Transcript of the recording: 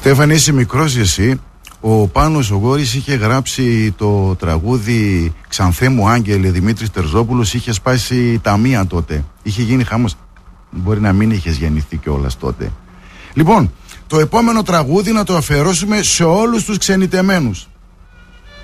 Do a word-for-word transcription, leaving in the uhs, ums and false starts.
Στέφανη, είσαι μικρός εσύ. Ο Πάνος ο Γόρης είχε γράψει το τραγούδι «Ξανθέ μου Άγγελε», Δημήτρης Τερζόπουλος, είχε σπάσει τα μία τότε. Είχε γίνει χαμός. Μπορεί να μην είχες γεννηθεί κιόλας τότε. Λοιπόν, το επόμενο τραγούδι να το αφιερώσουμε σε όλους τους ξενιτεμένους.